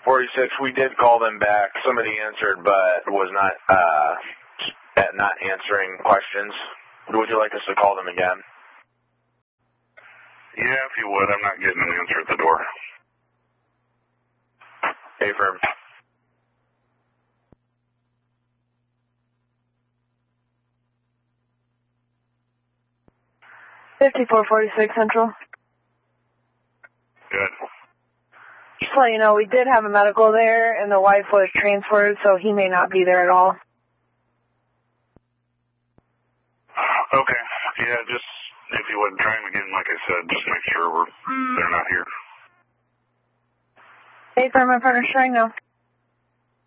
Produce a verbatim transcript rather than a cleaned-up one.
forty-six, we did call them back. Somebody answered, but was not uh, at not answering questions. Would you like us to call them again? Yeah, if you would. I'm not getting an answer at the door. Affirm. fifty-four forty-six Central. Good. Just to let you know, we did have a medical there, and the wife was transferred, so he may not be there at all. Okay. Yeah, just, if you would, try him again, like I said, just make sure we're, they're not here. Affirm, my partner, showing now.